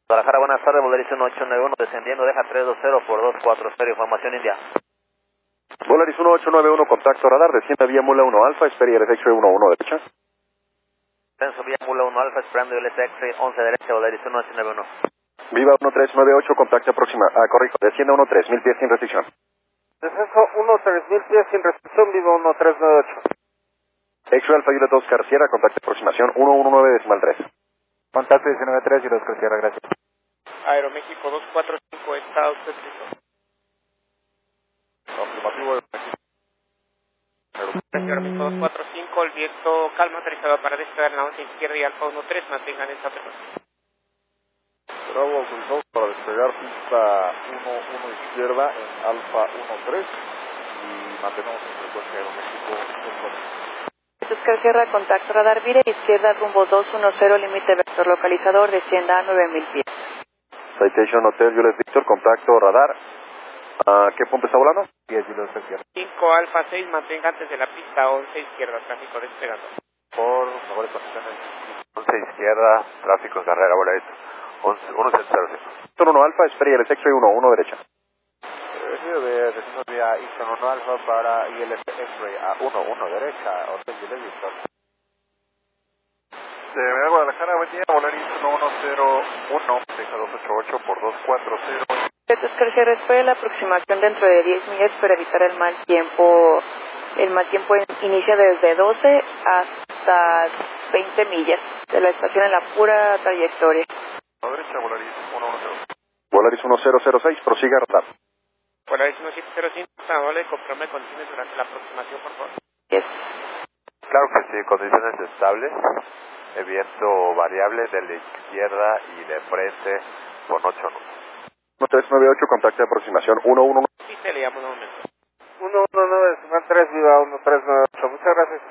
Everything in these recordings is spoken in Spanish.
Guadalajara, buenas tardes, Volaris 1891, descendiendo, deja 320 por 240, información India. Volaris 1891, contacto radar, desciende vía Mula 1 Alfa, espera el X-Ray 11 derecha. Descenso vía Mula 1 Alfa, esperando el X-Ray 11 derecha, Volaris 1891. Viva 1398, contacto próxima, corrijo, desciende 13, 1000 pies sin restricción. Descenso 13, 1000 pies sin restricción, Viva 1398. X-Ray Alfa Juliet Oscar Sierra, contacto aproximación 119.3. Contacto 19.3 y los que cierra, gracias. Aeroméxico 245, está usted listo. Afirmativo de Aeroméxico 245, el viento calma, autorizado para despegar en la 11 izquierda y Alfa 13, mantengan esta frecuencia. Bravo, autorizado para despegar pista 11 izquierda en Alfa 13 y mantenemos en frecuencia Aeroméxico 245. Oscar Sierra, contacto radar, vire izquierda, rumbo 210, límite vector localizador, descienda a 9000 pies. Citation Hotel Juliet Victor, contacto radar. ¿Qué punto está volando? 10 y los que cierra. 5 Alfa 6, mantenga antes de la pista 11 izquierda, tráfico despegando. Por mejores condiciones, 11 izquierda, tráfico carrera, Volaris 1705. Turno 1 Alfa, espera el X-Ray 11 derecha. Descenso vía Eastern 1 Alfa para ILS X-Ray a 11 derecha, Hotel Juliet Victor. De Guadalajara, buen día, Volaris 1101, deja 288 por 240. Oscar Sierra, espera la aproximación dentro de 10 millas para evitar el mal tiempo. El mal tiempo inicia desde 12 hasta 20 millas de la estación en la pura trayectoria. A la derecha, Volaris 110. Volaris 1006, prosiga radar. Volaris 1705, está amable, comprome condiciones durante la aproximación, por favor. Yes. Claro que sí, condiciones estables, viento variable de la izquierda y de frente con 8 nudos. 1398, contacto de aproximación 111. Sí, se le llamo un momento. 119, 3, Viva 1398, muchas gracias.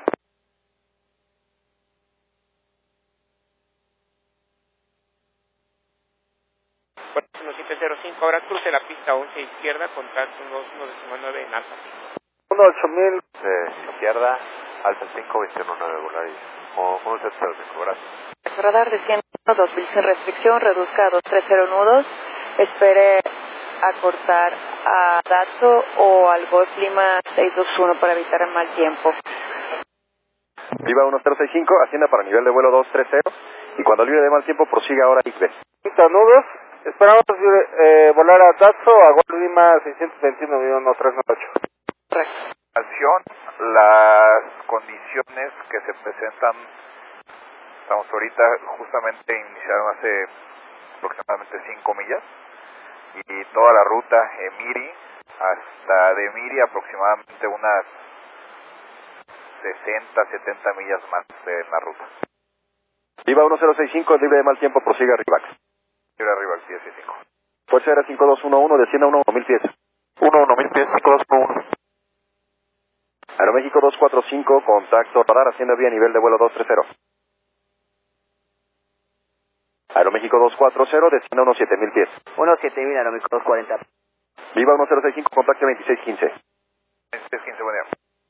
Volaris 1705, ahora cruce la pista 11 izquierda, contacto 119 en Alfa 5. 18000. Izquierda, Alfa 5, 219, Volaris 1705, gracias. Radar, desciende 2000 sin restricción, reduzca a 230 nudos. Espere acortar a Dato o al Golf Lima 621 para evitar el mal tiempo. Viva 1065, ascienda para nivel de vuelo 230 y cuando libre de mal tiempo prosiga ahora XB. 30 nudos, esperamos volar a Dato a Golf Lima 621, Viva 1398. Correcto. Las condiciones que se presentan, estamos ahorita, justamente iniciaron hace aproximadamente 5 millas. Y toda la ruta Emiri hasta de Emiri aproximadamente unas 60, 70 millas más en la ruta. Viva 1065, libre de mal tiempo, prosiga Rivax. Libre arriba al 105. Fuerza Aérea 5211, descienda 1000 pies. 1000 pies, 5211. Aeroméxico 245, contacto radar, ascienda vía nivel de vuelo 230. Aeroméxico 240, descienda 7000 pies. 7000, Aeroméxico 240. Viva 1065, contacto 2615. 2615, buen día.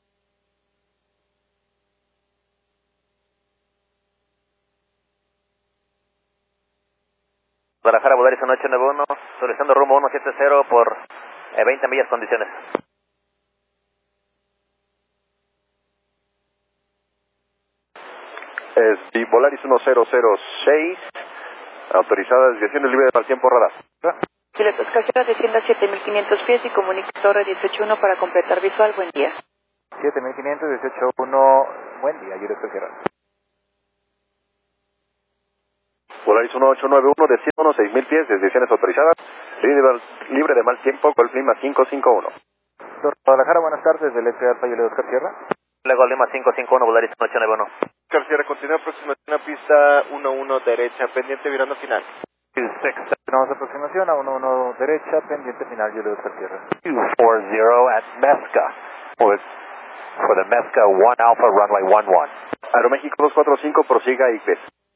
Guadalajara, Volaris 1891, solicitando rumbo 170 por 20 millas condiciones. Volaris 1006, autorizada desviación libre de mal tiempo radar. Juliet Oscar Sierra, descienda a 7500 pies y comunica Torre 181 para completar visual. Buen día. 7500, 181, buen día, Juliet Oscar Sierra. Volaris 1891, descienda 6000 pies, desviaciones autorizadas, libre de mal tiempo, Golf Lima 551. Guadalajara, buenas tardes, del X Alfa Juliet Oscar Sierra. Luego Lima 551, Volaris 1891. Oscar Sierra, continúa aproximación a pista 11 derecha, pendiente virando final. Tenemos aproximación a 11 derecha, pendiente final, Juliet Oscar Sierra. 240 at Mezca, for the Mezca 1 Alpha runway 11. Aeroméxico 245, prosiga IGBES.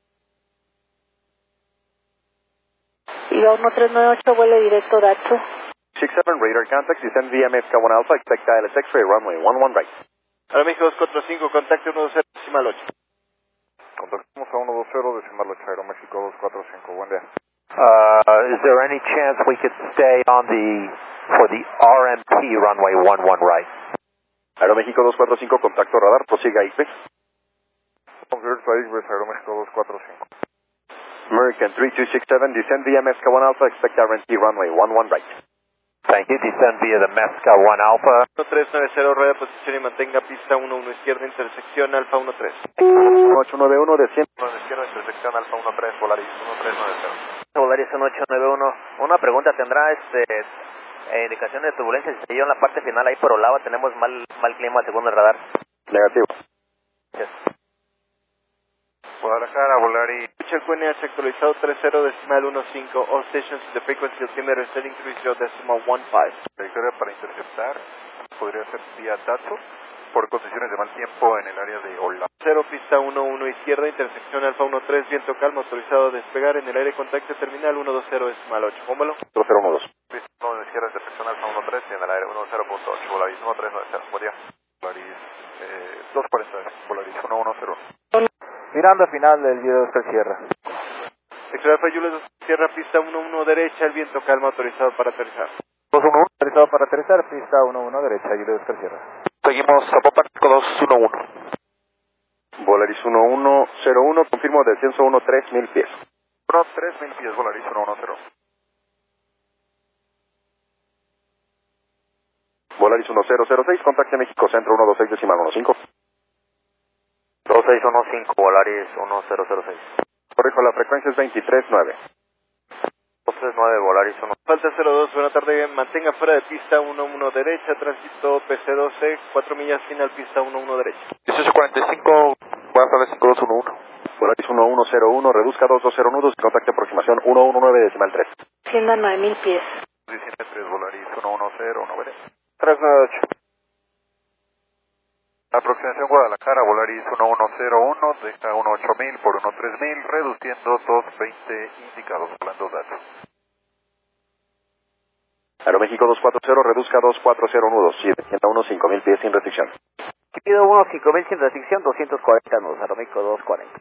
Viva 1398, vuelo directo Dato. 67 radar contact, descend via Mezca 1 Alpha, expect ILS X-ray runway 11 right. Aeroméxico 245, contacto 10 decimal 8. Contactamos a 120 decimal 8, Aeroméxico 245, buen día. Is there any chance we could stay on for the RMP runway 11 right? Aeroméxico 245, contacto radar, prosiga Iqbes. Confirmed flight Iqbes, Aeroméxico 245. American 3267, descend via Mezca 1 Alpha, expect RMP runway 11 right. Thank you, descend via the Mezca 1 Alpha. 1390, rueda de posición y mantenga pista 11 izquierda, intersección Alfa 13. 1891, desciende. 1 izquierda, intersección Alfa 13, Volaris 1390. Volaris 1891. Una pregunta, ¿tendrá indicación de turbulencia si se dio en la parte final ahí por Olava? Tenemos mal clima según el radar. Negativo. Yes. Guadalajara, Volaris. El QNH actualizado 30.15. All stations in the frequency altimeter setting 30.15. Trayectoria para interceptar podría ser vía Tatsu por condiciones de mal tiempo en el área de Olava. 0, pista 11 izquierda, intersección Alfa 13, viento calmo, autorizado a despegar en el aire, contacto terminal 120.8. Póngalo. 0012. Pista 1 izquierda, intersección Alfa 13 y en el aire 10.8. Volaris 1390. Buen día. Volaris 240. Volaris 110. Miranda final del Guido Oscar Sierra. Sector Fayules, cierra pista 11 derecha, el viento calma, autorizado para aterrizar. 211, autorizado para aterrizar, pista 11 derecha, Guido Oscar Sierra. Seguimos a Popático 211. Volaris 1101, confirmo descenso 13.000 pies. 13.000 pies, Volaris 110. Volaris 1006, contacte México Centro 126.15. 2615, Volaris 1006. Corrijo, la frecuencia es 23.9. 239, Volaris 1. Falta 02, buena tarde, mantenga fuera de pista 11 derecha, tránsito PC12, 4 millas final, pista 11 derecha. 1845, buenas tardes, 5211. Volaris 1101, reduzca 220 nudos y contacte aproximación 119.3. Tienda 9000 pies. 193, Volaris 110, 398. Aproximación Guadalajara, Volaris 1101, deja 18000 por 13000, reduciendo 220 indicados, volando datos. Aeroméxico 240, reduzca 240 nudos y descienda unos 5.000 pies sin restricción. Pido 15000 sin restricción, 240 nudos, Aeroméxico 240.